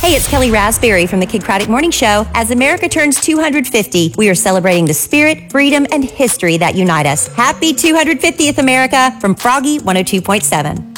Hey, it's Kelly Raspberry from the Kid Craddock Morning Show. As America turns 250, we are celebrating the spirit, freedom, and history that unite us. Happy 250th, America, from Froggy 102.7.